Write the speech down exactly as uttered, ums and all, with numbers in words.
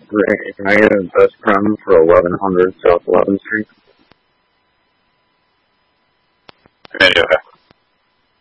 Ray, can I get a best prem for eleven hundred South eleventh Street? Maybe, okay.